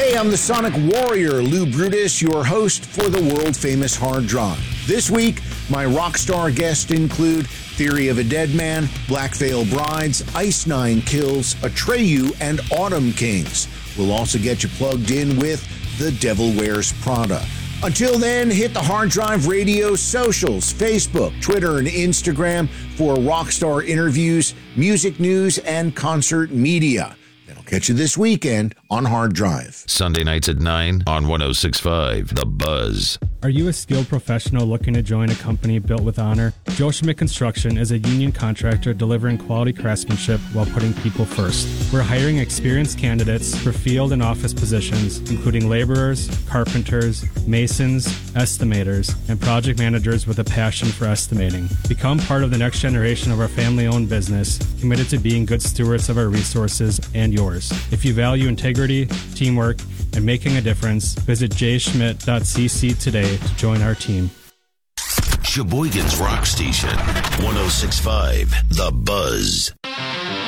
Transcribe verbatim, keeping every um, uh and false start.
Hey, I'm the Sonic Warrior, Lou Brutus, your host for the world-famous Hard Drive. This week, my rock star guests include Theory of a Dead Man, Black Veil Brides, Ice Nine Kills, Atreyu, and Autumn Kings. We'll also get you plugged in with The Devil Wears Prada. Until then, hit the Hard Drive Radio socials, Facebook, Twitter, and Instagram for rockstar interviews, music news, and concert media. Then I'll catch you this weekend on Hard Drive. Sunday nights at nine on one oh six point five, The Buzz. Are you a skilled professional looking to join a company built with honor? Joe Schmidt Construction is a union contractor delivering quality craftsmanship while putting people first. We're hiring experienced candidates for field and office positions, including laborers, carpenters, masons, estimators, and project managers with a passion for estimating. Become part of the next generation of our family-owned business, committed to being good stewards of our resources and yours. If you value integrity, teamwork, and making a difference, visit j schmidt dot c c today to join our team. Sheboygan's Rock Station, one oh six point five, The Buzz.